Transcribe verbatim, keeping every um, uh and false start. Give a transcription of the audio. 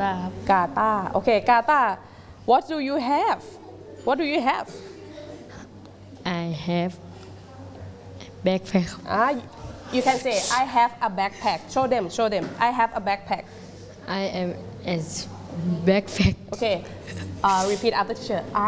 ตาร์ครับกาตาร์โอเคกาตาร์ what do you have what do you have I have backpack ครับอ่า you can say I have a backpack show them show them I have a backpack I am a backpack okay uh, repeat after teacher